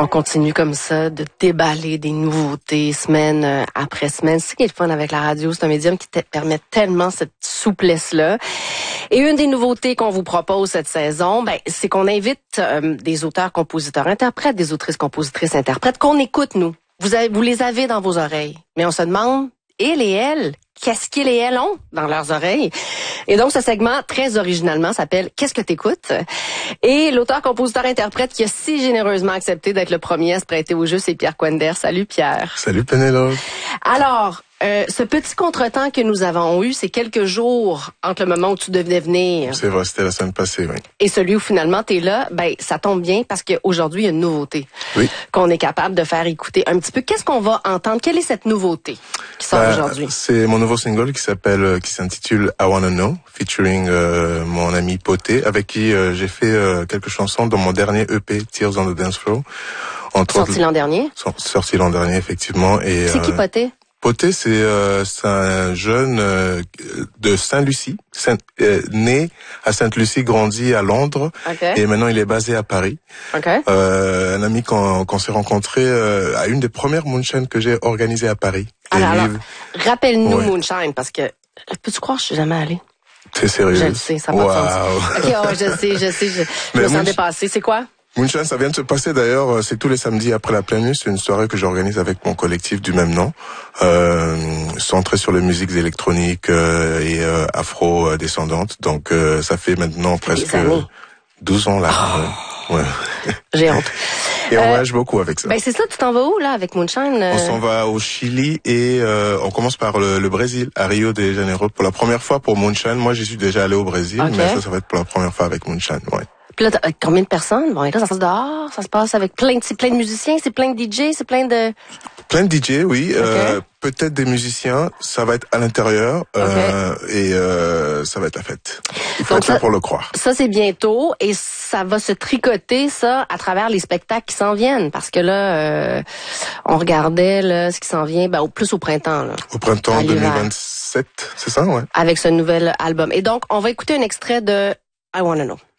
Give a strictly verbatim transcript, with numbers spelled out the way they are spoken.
On continue comme ça de déballer des nouveautés semaine euh, après semaine. C'est ce qui est le fun avec la radio. C'est un médium qui te permet tellement cette souplesse-là. Et une des nouveautés qu'on vous propose cette saison, ben, c'est qu'on invite euh, des auteurs, compositeurs, interprètes, des autrices, compositrices, interprètes, qu'on écoute, nous. Vous, avez, vous les avez dans vos oreilles. Mais on se demande, ils et elles, qu'est-ce qu'ils et elles ont dans leurs oreilles? Et donc, ce segment, très originalement, s'appelle « Qu'est-ce que t'écoutes ?» Et l'auteur, compositeur, interprète qui a si généreusement accepté d'être le premier à se prêter au jeu, c'est Pierre Quender. Salut, Pierre. Salut, Pénélope. Alors, euh, ce petit contretemps que nous avons eu, c'est quelques jours entre le moment où tu devais venir. C'est vrai, c'était la semaine passée, oui. Et celui où finalement t'es là, ben ça tombe bien parce qu'aujourd'hui, il y a une nouveauté. Oui. Qu'on est capable de faire écouter un petit peu. Qu'est-ce qu'on va entendre? Quelle est cette nouveauté qui sort bah, aujourd'hui? C'est mon nouveau single qui s'appelle, qui s'intitule I Wanna Know, featuring euh, mon ami Poté, avec qui euh, j'ai fait euh, quelques chansons dans mon dernier E P, Tears on the Dance Floor. Entre Sorti l'an dernier? Sorti l'an dernier, effectivement. Et c'est euh, qui Poté? Poté, c'est euh, un jeune euh, de Saint-Lucie, Saint, euh, né à Sainte-Lucie, grandi à Londres, okay. Et maintenant il est basé à Paris. Okay. Euh, un ami qu'on qu'on s'est rencontré euh, à une des premières Moonshine que j'ai organisées à Paris. Alors, alors rappelle-nous ouais. Moonshine, parce que peux-tu croire que je suis jamais allée? T'es sérieux? Je le sais, ça va pas wow. Ok, oh, je sais, je sais, je, je me sens dépassée. C'est quoi? Moonshine, ça vient de se passer d'ailleurs, c'est tous les samedis après la pleine lune, c'est une soirée que j'organise avec mon collectif du même nom, euh, centré sur les musiques électroniques euh, et euh, afro-descendantes, donc euh, ça fait maintenant presque douze ans là. Oh. Ouais. J'ai honte. Et on voyage euh, beaucoup avec ça. Ben c'est ça, tu t'en vas où là avec Moonshine? On s'en va au Chili et euh, on commence par le, le Brésil, à Rio de Janeiro, pour la première fois pour Moonshine. Moi, j'y suis déjà allé au Brésil, okay. Mais ça, ça va être pour la première fois avec Moonshine, ouais. Puis là, combien de personnes? Bon, et là, ça se passe dehors, ça se passe avec plein de, c'est plein de musiciens, c'est plein de D J, c'est plein de... Plein de D J, oui. Okay. Euh, peut-être des musiciens. Ça va être à l'intérieur euh, okay. Et euh, ça va être la fête. Il faut Donc être ça, là pour le croire. Ça, c'est bientôt et ça va se tricoter, ça, à travers les spectacles qui s'en viennent. Parce que là, euh, on regardait là, ce qui s'en vient ben, au plus au printemps. Là, au printemps deux mille vingt-sept, c'est ça, ouais. Avec ce nouvel album. Et donc, on va écouter un extrait de I Wanna Know.